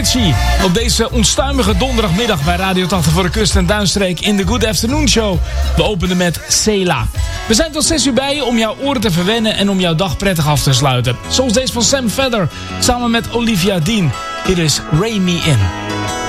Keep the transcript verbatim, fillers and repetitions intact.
Ritchie. Op deze onstuimige donderdagmiddag bij Radio tachtig voor de kust en duinstreek in de Good Afternoon Show. We openen met Sela. We zijn tot zes uur bij je om jouw oren te verwennen en om jouw dag prettig af te sluiten. Zoals deze van Sam Fedder samen met Olivia Dean. Hier is Ray Me In.